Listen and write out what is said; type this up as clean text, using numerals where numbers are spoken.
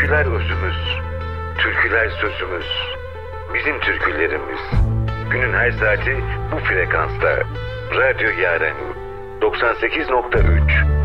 Öyküler özümüz, türküler sözümüz, bizim türkülerimiz. Günün her saati bu frekansta. Radyo Yaren 98.3